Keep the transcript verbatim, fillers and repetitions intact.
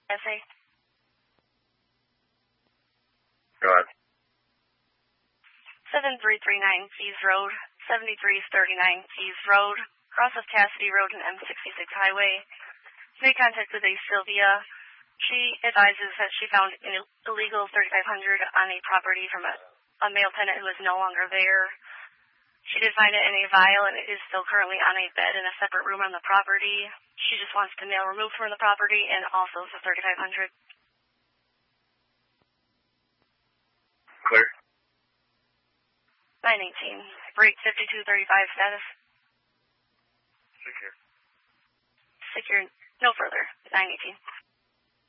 S A. Go ahead. seven three three nine Keys Road, seventy-three thirty-nine Keys Road, cross of Cassidy Road and M sixty-six Highway. Made contact with a Sylvia. She advises that she found an illegal thirty-five hundred on a property from a, a male tenant who is no longer there. She did find it in a vial, and it is still currently on a bed in a separate room on the property. She just wants the mail removed from the property and also the thirty-five hundred. Clear. nine eighteen. Break fifty-two thirty-five status. Secure. Secure. No further. nine eighteen.